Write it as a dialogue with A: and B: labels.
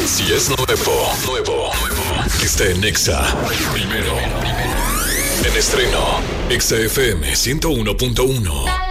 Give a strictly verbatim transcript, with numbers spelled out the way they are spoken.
A: Si es nuevo, nuevo, nuevo, está en Exa. Primero. En estreno, Exa F M ciento uno punto uno.